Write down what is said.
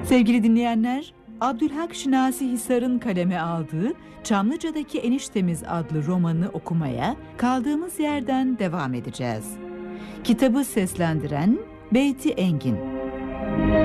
Sevgili dinleyenler, Abdülhak Şinasi Hisar'ın kaleme aldığı Çamlıca'daki Eniştemiz adlı romanını okumaya kaldığımız yerden devam edeceğiz. Kitabı seslendiren Beyti Engin.